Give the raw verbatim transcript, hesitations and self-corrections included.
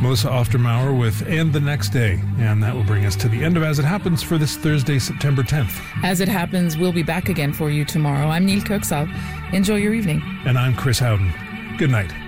Melissa Oftermauer with And the Next Day. And that will bring us to the end of As It Happens for this Thursday, September tenth. As It Happens, we'll be back again for you tomorrow. I'm Neil Kirksall. Enjoy your evening. And I'm Chris Howden. Good night.